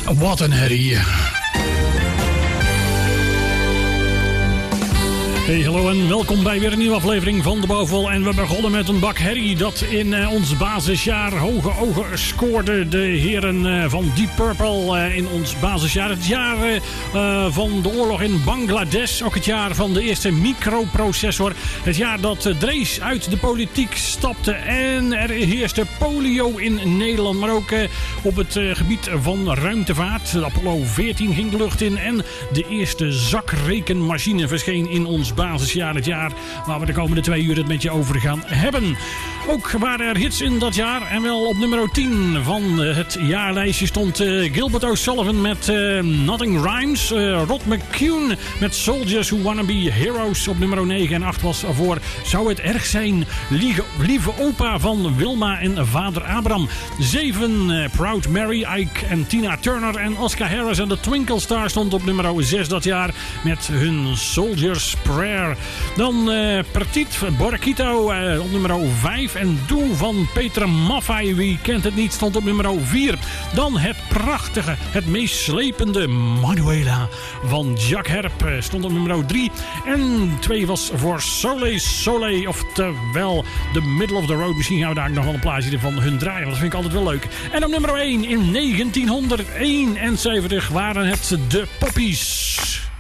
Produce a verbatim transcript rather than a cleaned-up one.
Wat een herrie. Hey, hallo en welkom bij weer een nieuwe aflevering van De Bouwval. En we begonnen met een bak herrie dat in uh, ons basisjaar hoge ogen scoorde. De heren uh, van Deep Purple uh, in ons basisjaar. Het jaar uh, van de oorlog in Bangladesh. Ook het jaar van de eerste microprocessor. Het jaar dat uh, Drees uit de politiek stapte. En er heerste polio in Nederland. Maar ook uh, op het uh, gebied van ruimtevaart. De Apollo veertien ging de lucht in. En de eerste zakrekenmachine verscheen in ons basisjaar, het jaar waar we de komende twee uur het met je over gaan hebben. Ook waren er hits in dat jaar en wel op nummer tien van het jaarlijstje stond uh, Gilbert O'Sullivan met uh, Nothing Rhymes, uh, Rod McCune met Soldiers Who Wanna Be Heroes op nummer negen en acht was voor Zou het erg zijn, Lieve, lieve opa van Wilma en vader Abraham. zeven uh, Proud Mary, Ike en Tina Turner en Oscar Harris en de Twinkle Star stond op nummer zes dat jaar met hun Soldiers Prayer. Dan uh, Petit Borquito uh, op nummer vijf. En Doe van Peter Maffay, wie kent het niet, stond op nummer vier. Dan het prachtige, het meest slepende Manuela van Jacques Herp uh, stond op nummer drie. En twee was voor Soleil Soleil, oftewel The Middle of the Road. Misschien gaan we daar nog wel een plaatje van hun draaien, dat vind ik altijd wel leuk. En op nummer één in negentienhonderdeenenzeventig waren het de Poppies.